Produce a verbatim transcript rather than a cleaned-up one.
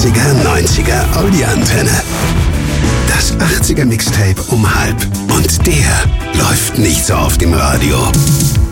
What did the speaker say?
achtziger, neunziger Audi Antenne. Das achtziger Mixtape um halb. Und der läuft nicht so oft im Radio.